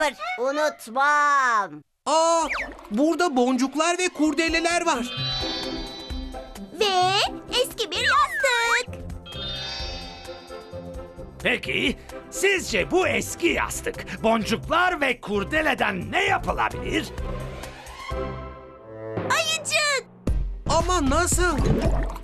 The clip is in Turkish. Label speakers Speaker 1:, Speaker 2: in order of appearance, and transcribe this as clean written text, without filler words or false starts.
Speaker 1: Unutmam.
Speaker 2: Aa, burada boncuklar ve kurdeleler var.
Speaker 3: Ve eski bir yastık.
Speaker 4: Peki, sizce bu eski yastık boncuklar ve kurdeleden ne yapılabilir?
Speaker 3: Ayıcık.
Speaker 2: Ama nasıl?